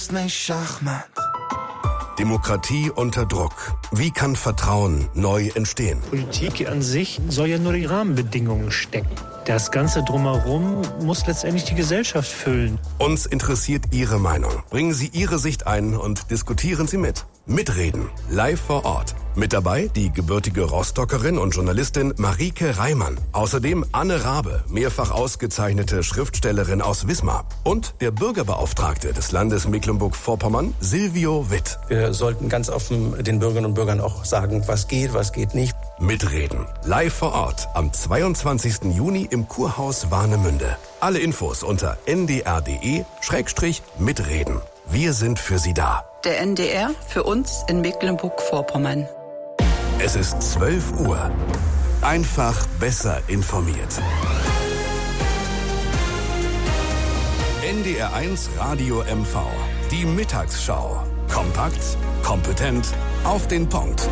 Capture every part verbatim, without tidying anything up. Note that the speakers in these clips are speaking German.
nicht Schachmatt. Demokratie unter Druck. Wie kann Vertrauen neu entstehen? Politik an sich soll ja nur die Rahmenbedingungen stecken. Das Ganze drumherum muss letztendlich die Gesellschaft füllen. Uns interessiert Ihre Meinung. Bringen Sie Ihre Sicht ein und diskutieren Sie mit. Mitreden. Live vor Ort. Mit dabei die gebürtige Rostockerin und Journalistin Marieke Reimann. Außerdem Anne Rabe, mehrfach ausgezeichnete Schriftstellerin aus Wismar. Und der Bürgerbeauftragte des Landes Mecklenburg-Vorpommern, Silvio Witt. Wir sollten ganz offen den Bürgerinnen und Bürgern auch sagen, was geht, was geht nicht. Mitreden. Live vor Ort am zweiundzwanzigsten Juni im Kurhaus Warnemünde. Alle Infos unter n d r punkt d e Schrägstrich mitreden. Wir sind für Sie da. Der N D R für uns in Mecklenburg-Vorpommern. Es ist zwölf Uhr. Einfach besser informiert. N D R eins Radio M V. Die Mittagsschau. Kompakt, kompetent, auf den Punkt.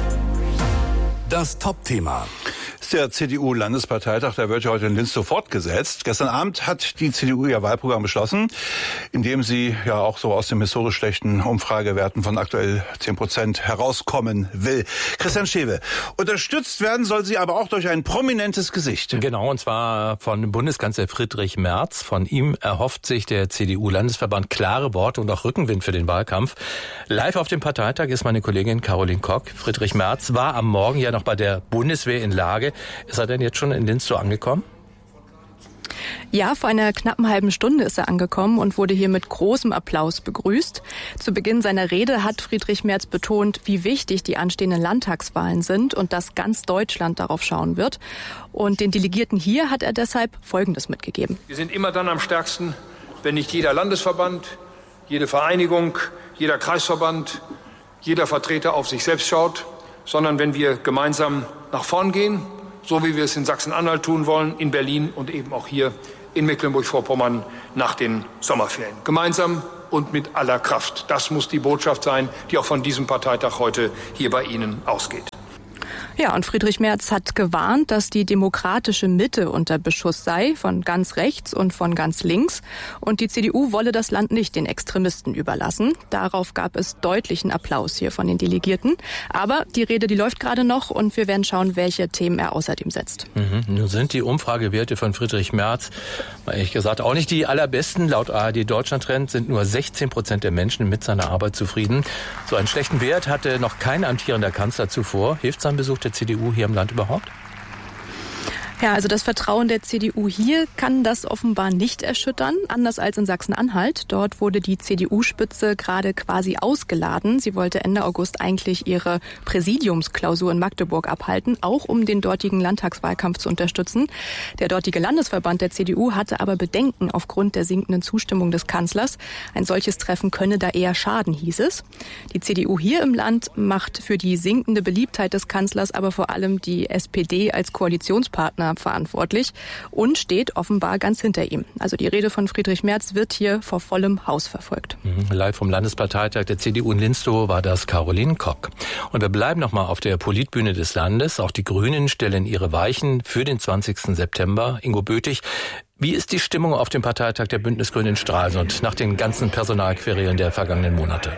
Das Top-Thema. Das ist der C D U-Landesparteitag, der wird ja heute in Linz so fortgesetzt. Gestern Abend hat die C D U ihr Wahlprogramm beschlossen, in dem sie ja auch so aus den historisch schlechten Umfragewerten von aktuell zehn Prozent herauskommen will. Christian Schewe, unterstützt werden soll sie aber auch durch ein prominentes Gesicht. Genau, und zwar von Bundeskanzler Friedrich Merz. Von ihm erhofft sich der C D U-Landesverband klare Worte und auch Rückenwind für den Wahlkampf. Live auf dem Parteitag ist meine Kollegin Caroline Kock. Friedrich Merz war am Morgen ja noch bei der Bundeswehr in Lage. Ist er denn jetzt schon in Linz so angekommen? Ja, vor einer knappen halben Stunde ist er angekommen und wurde hier mit großem Applaus begrüßt. Zu Beginn seiner Rede hat Friedrich Merz betont, wie wichtig die anstehenden Landtagswahlen sind und dass ganz Deutschland darauf schauen wird. Und den Delegierten hier hat er deshalb Folgendes mitgegeben. Wir sind immer dann am stärksten, wenn nicht jeder Landesverband, jede Vereinigung, jeder Kreisverband, jeder Vertreter auf sich selbst schaut, sondern wenn wir gemeinsam nach vorn gehen, so wie wir es in Sachsen-Anhalt tun wollen, in Berlin und eben auch hier in Mecklenburg-Vorpommern nach den Sommerferien. Gemeinsam und mit aller Kraft. Das muss die Botschaft sein, die auch von diesem Parteitag heute hier bei Ihnen ausgeht. Ja, und Friedrich Merz hat gewarnt, dass die demokratische Mitte unter Beschuss sei, von ganz rechts und von ganz links. Und die C D U wolle das Land nicht den Extremisten überlassen. Darauf gab es deutlichen Applaus hier von den Delegierten. Aber die Rede, die läuft gerade noch und wir werden schauen, welche Themen er außerdem setzt. Mhm. Nun sind die Umfragewerte von Friedrich Merz, ehrlich gesagt, auch nicht die allerbesten. Laut A R D Deutschland-Trend sind nur sechzehn Prozent der Menschen mit seiner Arbeit zufrieden. So einen schlechten Wert hatte noch kein amtierender Kanzler zuvor. Hilft sein Besuch der C D U hier im Land überhaupt? Ja, also das Vertrauen der C D U hier kann das offenbar nicht erschüttern, anders als in Sachsen-Anhalt. Dort wurde die C D U-Spitze gerade quasi ausgeladen. Sie wollte Ende August eigentlich ihre Präsidiumsklausur in Magdeburg abhalten, auch um den dortigen Landtagswahlkampf zu unterstützen. Der dortige Landesverband der C D U hatte aber Bedenken aufgrund der sinkenden Zustimmung des Kanzlers. Ein solches Treffen könne da eher schaden, hieß es. Die C D U hier im Land macht für die sinkende Beliebtheit des Kanzlers aber vor allem die S P D als Koalitionspartner verantwortlich und steht offenbar ganz hinter ihm. Also die Rede von Friedrich Merz wird hier vor vollem Haus verfolgt. Live vom Landesparteitag der C D U in Linstow war das Caroline Kock. Und wir bleiben nochmal auf der Politbühne des Landes. Auch die Grünen stellen ihre Weichen für den zwanzigsten September. Ingo Böthig, wie ist die Stimmung auf dem Parteitag der Bündnisgrünen in Stralsund nach den ganzen Personalquerelen der vergangenen Monate?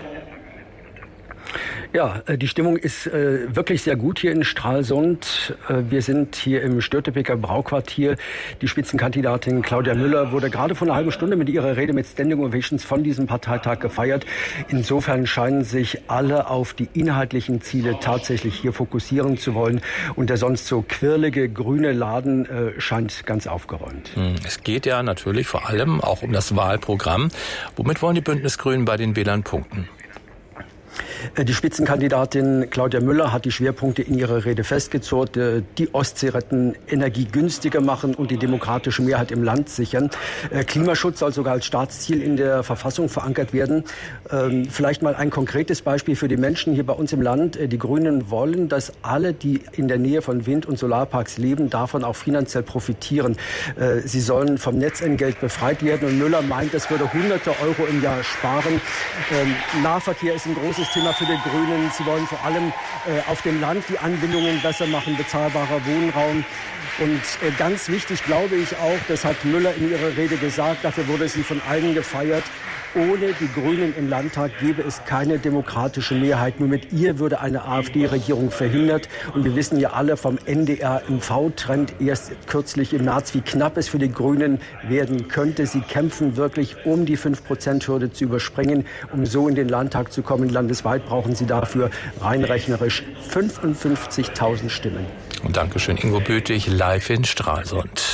Ja, die Stimmung ist äh, wirklich sehr gut hier in Stralsund. Äh, wir sind hier im Störtebeker Brauquartier. Die Spitzenkandidatin Claudia Müller wurde gerade vor einer halben Stunde mit ihrer Rede mit Standing Ovations von diesem Parteitag gefeiert. Insofern scheinen sich alle auf die inhaltlichen Ziele tatsächlich hier fokussieren zu wollen. Und der sonst so quirlige grüne Laden äh, scheint ganz aufgeräumt. Es geht ja natürlich vor allem auch um das Wahlprogramm. Womit wollen die Bündnisgrünen bei den Wählern punkten? Die Spitzenkandidatin Claudia Müller hat die Schwerpunkte in ihrer Rede festgezurrt. Die Ostsee retten, Energie günstiger machen und die demokratische Mehrheit im Land sichern. Klimaschutz soll sogar als Staatsziel in der Verfassung verankert werden. Vielleicht mal ein konkretes Beispiel für die Menschen hier bei uns im Land. Die Grünen wollen, dass alle, die in der Nähe von Wind- und Solarparks leben, davon auch finanziell profitieren. Sie sollen vom Netzentgelt befreit werden. Und Müller meint, das würde hunderte Euro im Jahr sparen. Nahverkehr ist ein großes Thema für die Grünen. Sie wollen vor allem äh, auf dem Land die Anbindungen besser machen, bezahlbarer Wohnraum. Und äh, ganz wichtig glaube ich auch, das hat Müller in ihrer Rede gesagt, dafür wurde sie von allen gefeiert, Ohne die Grünen im Landtag gäbe es keine demokratische Mehrheit. Nur mit ihr würde eine AfD-Regierung verhindert. Und wir wissen ja alle vom N D R-M V-Trend erst kürzlich im März, wie knapp es für die Grünen werden könnte. Sie kämpfen wirklich, um die fünf Prozent Hürde zu überspringen, um so in den Landtag zu kommen. Landesweit brauchen sie dafür rein rechnerisch fünfundfünfzigtausend Stimmen. Und Dankeschön, Ingo Böthig, live in Stralsund.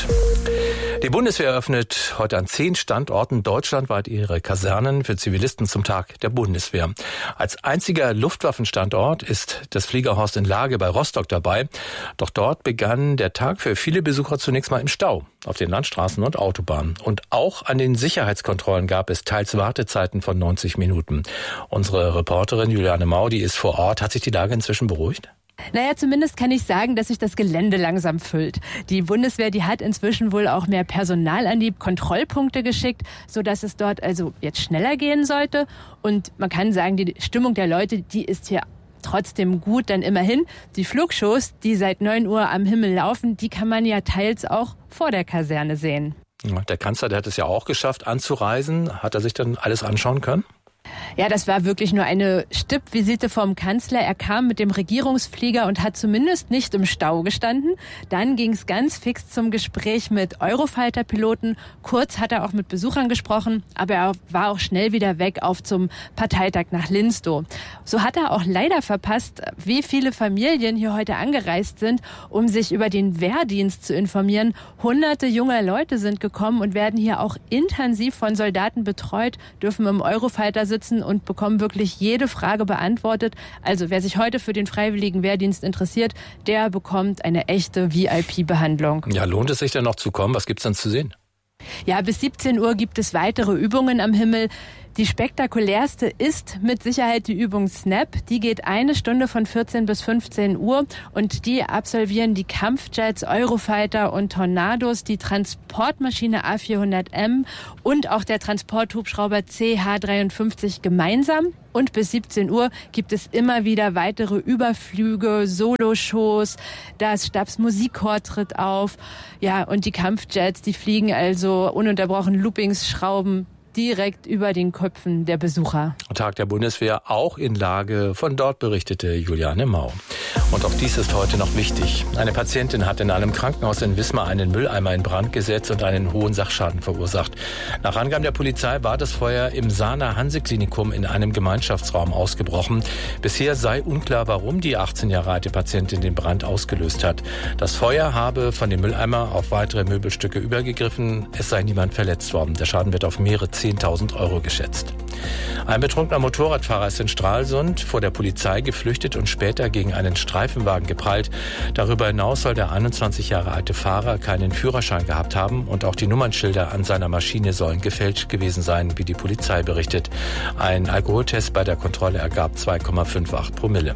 Die Bundeswehr eröffnet heute an zehn Standorten deutschlandweit ihre Kasernen für Zivilisten zum Tag der Bundeswehr. Als einziger Luftwaffenstandort ist das Fliegerhorst in Lage bei Rostock dabei. Doch dort begann der Tag für viele Besucher zunächst mal im Stau auf den Landstraßen und Autobahnen. Und auch an den Sicherheitskontrollen gab es teils Wartezeiten von neunzig Minuten. Unsere Reporterin Juliane Mau, die ist vor Ort. Hat sich die Lage inzwischen beruhigt? Naja, zumindest kann ich sagen, dass sich das Gelände langsam füllt. Die Bundeswehr, die hat inzwischen wohl auch mehr Personal an die Kontrollpunkte geschickt, sodass es dort also jetzt schneller gehen sollte. Und man kann sagen, die Stimmung der Leute, die ist hier trotzdem gut, denn immerhin die Flugshows, die seit neun Uhr am Himmel laufen, die kann man ja teils auch vor der Kaserne sehen. Der Kanzler, der hat es ja auch geschafft, anzureisen. Hat er sich dann alles anschauen können? Ja, das war wirklich nur eine Stippvisite vom Kanzler. Er kam mit dem Regierungsflieger und hat zumindest nicht im Stau gestanden. Dann ging es ganz fix zum Gespräch mit Eurofighter-Piloten. Kurz hat er auch mit Besuchern gesprochen, aber er war auch schnell wieder weg auf zum Parteitag nach Linstow. So hat er auch leider verpasst, wie viele Familien hier heute angereist sind, um sich über den Wehrdienst zu informieren. Hunderte junger Leute sind gekommen und werden hier auch intensiv von Soldaten betreut, dürfen im Eurofighter sitzen und bekommen wirklich jede Frage beantwortet. Also wer sich heute für den Freiwilligen Wehrdienst interessiert, der bekommt eine echte V I P-Behandlung. Ja, lohnt es sich denn noch zu kommen? Was gibt's dann zu sehen? Ja, bis siebzehn Uhr gibt es weitere Übungen am Himmel. Die spektakulärste ist mit Sicherheit die Übung Snap. Die geht eine Stunde von vierzehn bis fünfzehn Uhr und die absolvieren die Kampfjets, Eurofighter und Tornados, die Transportmaschine A vierhundert M und auch der Transporthubschrauber C H dreiundfünfzig gemeinsam. Und bis siebzehn Uhr gibt es immer wieder weitere Überflüge, Soloshows, das Stabsmusikchor tritt auf. Ja, und die Kampfjets, die fliegen also ununterbrochen Loopings, Schrauben direkt über den Köpfen der Besucher. Tag der Bundeswehr auch in Lage. Von dort berichtete Juliane Mau. Und auch dies ist heute noch wichtig. Eine Patientin hat in einem Krankenhaus in Wismar einen Mülleimer in Brand gesetzt und einen hohen Sachschaden verursacht. Nach Angaben der Polizei war das Feuer im Sahner Hanse-Klinikum in einem Gemeinschaftsraum ausgebrochen. Bisher sei unklar, warum die achtzehn Jahre alte Patientin den Brand ausgelöst hat. Das Feuer habe von dem Mülleimer auf weitere Möbelstücke übergegriffen. Es sei niemand verletzt worden. Der Schaden wird auf mehrere zehntausend Euro geschätzt. Ein betrunkener Motorradfahrer ist in Stralsund vor der Polizei geflüchtet und später gegen einen Streifenwagen geprallt. Darüber hinaus soll der einundzwanzig Jahre alte Fahrer keinen Führerschein gehabt haben und auch die Nummernschilder an seiner Maschine sollen gefälscht gewesen sein, wie die Polizei berichtet. Ein Alkoholtest bei der Kontrolle ergab zwei Komma achtundfünfzig Promille.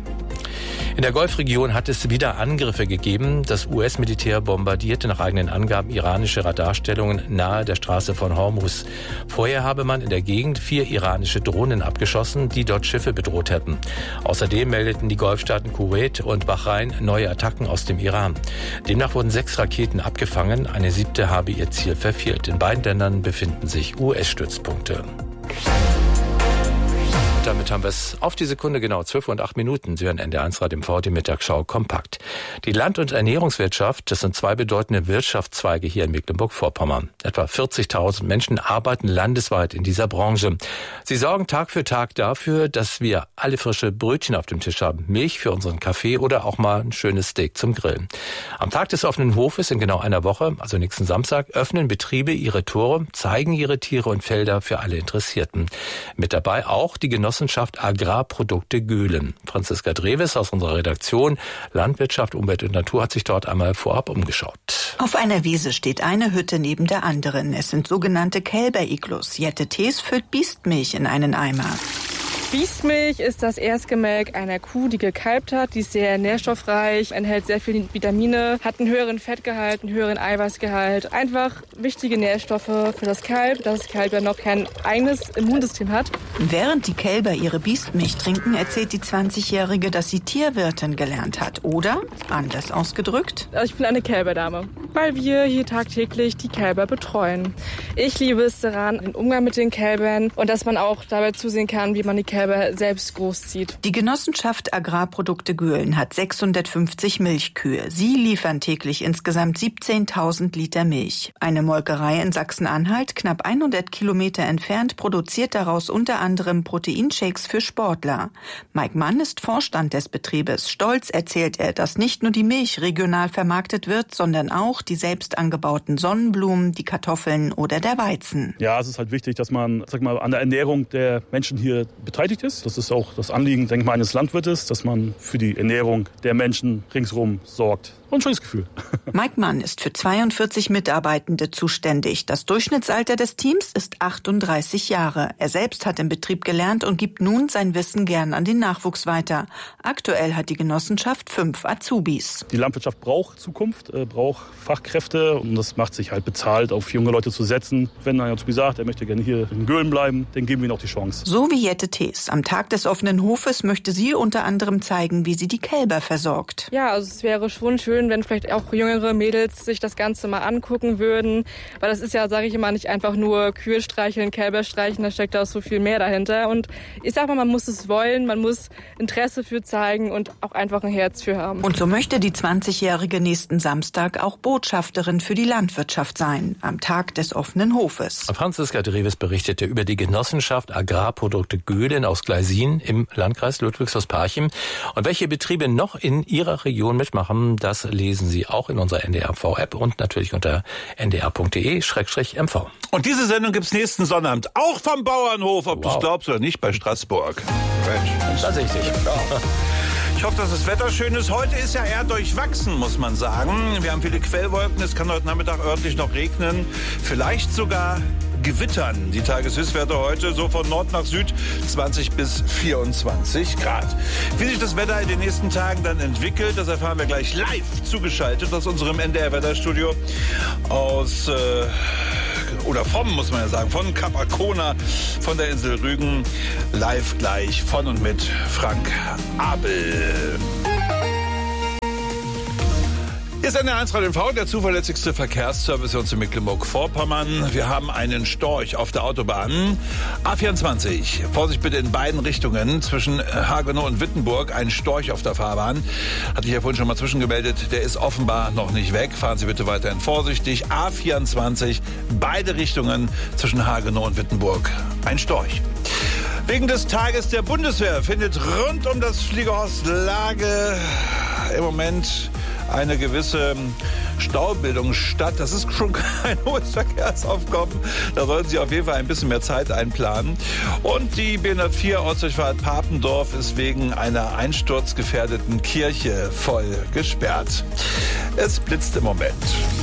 In der Golfregion hat es wieder Angriffe gegeben. Das U S-Militär bombardierte nach eigenen Angaben iranische Radarstellungen nahe der Straße von Hormuz. Vorher habe man in der Gegend vier iranische Drohnen abgeschossen, die dort Schiffe bedroht hätten. Außerdem meldeten die Golfstaaten Kuwait und Bahrain neue Attacken aus dem Iran. Demnach wurden sechs Raketen abgefangen, eine siebte habe ihr Ziel verfehlt. In beiden Ländern befinden sich U S-Stützpunkte. Damit haben wir es auf die Sekunde genau zwölf und acht Minuten. Sie hören N D R eins Radio im V, die Mittagsschau kompakt. Die Land- und Ernährungswirtschaft, das sind zwei bedeutende Wirtschaftszweige hier in Mecklenburg-Vorpommern. Etwa vierzigtausend Menschen arbeiten landesweit in dieser Branche. Sie sorgen Tag für Tag dafür, dass wir alle frische Brötchen auf dem Tisch haben, Milch für unseren Kaffee oder auch mal ein schönes Steak zum Grillen. Am Tag des offenen Hofes in genau einer Woche, also nächsten Samstag, öffnen Betriebe ihre Tore, zeigen ihre Tiere und Felder für alle Interessierten. Mit dabei auch die Genossenschaft Agrarprodukte Göhlen. Franziska Dreves aus unserer Redaktion Landwirtschaft, Umwelt und Natur hat sich dort einmal vorab umgeschaut. Auf einer Wiese steht eine Hütte neben der anderen. Es sind sogenannte Kälberiglus. Jette Thees füllt Biestmilch in einen Eimer. Biestmilch ist das Erstgemälk einer Kuh, die gekalbt hat. Die ist sehr nährstoffreich, enthält sehr viele Vitamine, hat einen höheren Fettgehalt, einen höheren Eiweißgehalt. Einfach wichtige Nährstoffe für das Kalb, dass das Kalb ja noch kein eigenes Immunsystem hat. Während die Kälber ihre Biestmilch trinken, erzählt die zwanzigjährige, dass sie Tierwirtin gelernt hat. Oder, anders ausgedrückt? Also ich bin eine Kälberdame, weil wir hier tagtäglich die Kälber betreuen. Ich liebe es daran, den Umgang mit den Kälbern und dass man auch dabei zusehen kann, wie man die Kälber selbst großzieht. Die Genossenschaft Agrarprodukte Gühlen hat sechshundertfünfzig Milchkühe. Sie liefern täglich insgesamt siebzehntausend Liter Milch. Eine Molkerei in Sachsen-Anhalt, knapp hundert Kilometer entfernt, produziert daraus unter anderem Proteinshakes für Sportler. Mike Mann ist Vorstand des Betriebes. Stolz erzählt er, dass nicht nur die Milch regional vermarktet wird, sondern auch die selbst angebauten Sonnenblumen, die Kartoffeln oder der Weizen. Ja, es ist halt wichtig, dass man, sag mal, an der Ernährung der Menschen hier beteiligt ist. Das ist auch das Anliegen, denke ich mal, eines Landwirtes, dass man für die Ernährung der Menschen ringsherum sorgt. Und ein schönes Gefühl. Mike Mann ist für zweiundvierzig Mitarbeitende zuständig. Das Durchschnittsalter des Teams ist achtunddreißig Jahre. Er selbst hat im Betrieb gelernt und gibt nun sein Wissen gern an den Nachwuchs weiter. Aktuell hat die Genossenschaft fünf Azubis. Die Landwirtschaft braucht Zukunft, äh, braucht Fachkräfte und das macht sich halt bezahlt, auf junge Leute zu setzen. Wenn ein Azubi sagt, er möchte gerne hier in Gühlen bleiben, dann geben wir ihm auch die Chance. So wie Jette Thees. Am Tag des offenen Hofes möchte sie unter anderem zeigen, wie sie die Kälber versorgt. Ja, also es wäre schon schön, wenn vielleicht auch jüngere Mädels sich das Ganze mal angucken würden. Weil das ist ja, sage ich immer, nicht einfach nur Kühe streicheln, Kälber streicheln, da steckt auch so viel mehr dahinter. Und ich sag mal, man muss es wollen, man muss Interesse für zeigen und auch einfach ein Herz für haben. Und so möchte die zwanzigjährige nächsten Samstag auch Botschafterin für die Landwirtschaft sein, am Tag des offenen Hofes. Franziska Dreves berichtete über die Genossenschaft Agrarprodukte Gühlen aus Gleisin im Landkreis Ludwigshaus-Parchim. Und welche Betriebe noch in ihrer Region mitmachen, das lesen Sie auch in unserer N D R M V-App und natürlich unter n d r punkt d e slash m v. Und diese Sendung gibt's nächsten Sonnabend auch vom Bauernhof, ob wow. du es glaubst oder nicht, bei Straßburg. Mensch. Das sehe ich dich. Ich hoffe, dass das Wetter schön ist. Heute ist ja eher durchwachsen, muss man sagen. Wir haben viele Quellwolken, es kann heute Nachmittag örtlich noch regnen, vielleicht sogar gewittern. Die Tageshöchstwerte heute so von Nord nach Süd zwanzig bis vierundzwanzig Grad. Wie sich das Wetter in den nächsten Tagen dann entwickelt, das erfahren wir gleich live zugeschaltet aus unserem N D R-Wetterstudio aus äh, oder vom, muss man ja sagen, von Kap Arkona, von der Insel Rügen, live gleich von und mit Frank Abel. Hier ist N D R eins Radio M V, der zuverlässigste Verkehrsservice uns in Mecklenburg-Vorpommern. Wir haben einen Storch auf der Autobahn. A vierundzwanzig, Vorsicht bitte in beiden Richtungen, zwischen Hagenow und Wittenburg, ein Storch auf der Fahrbahn. Hatte ich ja vorhin schon mal zwischengemeldet, der ist offenbar noch nicht weg. Fahren Sie bitte weiterhin vorsichtig. A vierundzwanzig, beide Richtungen zwischen Hagenow und Wittenburg, ein Storch. Wegen des Tages der Bundeswehr findet rund um das Fliegerhorst Lage im Moment eine gewisse Staubildung statt. Das ist schon kein hohes Verkehrsaufkommen. Da sollten Sie auf jeden Fall ein bisschen mehr Zeit einplanen. Und die B hundertvier Ortsdurchfahrt Papendorf ist wegen einer einsturzgefährdeten Kirche voll gesperrt. Es blitzt im Moment.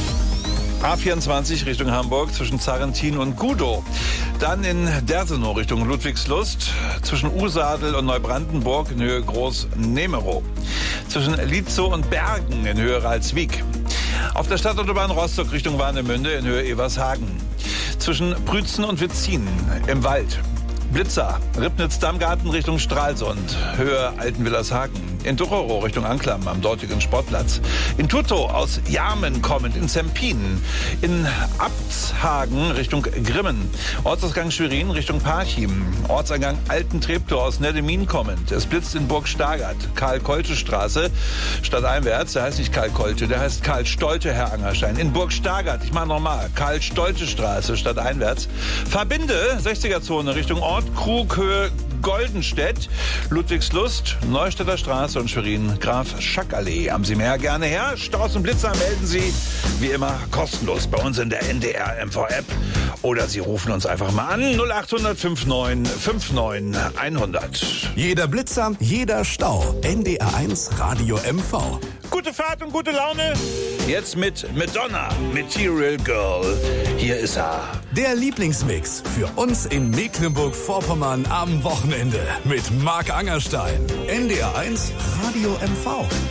A vierundzwanzig Richtung Hamburg zwischen Zarrentin und Gudow. Dann in Dersenow Richtung Ludwigslust zwischen Usadel und Neubrandenburg in Höhe Groß-Nemerow. Zwischen Lietzow und Bergen in Höhe Ralswiek. Auf der Stadtautobahn Rostock Richtung Warnemünde in Höhe Evershagen. Zwischen Brützen und Witzin im Wald. Blitzer, Ribnitz-Dammgarten Richtung Stralsund, Höhe Altenwillershagen. In Ducherow Richtung Anklam am dortigen Sportplatz. In Tuttow aus Jarmen kommend, in Zempin. In Abtshagen Richtung Grimmen. Ortsausgang Schwerin Richtung Parchim. Ortseingang Alten-Treptow aus Neddemin kommend. Es blitzt in Burg Stargard, Karl-Kolte-Straße stadteinwärts. Der heißt nicht Karl-Kolte, der heißt Karl-Stolte, Herr Angerstein. In Burg Stargard, ich mache nochmal, Karl-Stolte-Straße stadteinwärts. Verbinde, sechziger-Zone Richtung Ort, Krug, Höhe Goldenstedt, Ludwigslust, Neustädter Straße und Schwerin, Graf-Schack-Allee. Haben Sie mehr? Gerne her. Staus und Blitzer melden Sie wie immer kostenlos bei uns in der N D R M V-App oder Sie rufen uns einfach mal an null acht hundert neunundfünfzig fünfundneunzig hundert. Jeder Blitzer, jeder Stau. N D R eins Radio M V. Gute Fahrt und gute Laune. Jetzt mit Madonna, Material Girl. Hier ist er. Der Lieblingsmix für uns in Mecklenburg-Vorpommern am Wochenende mit Marc Angerstein. N D R eins Radio M V.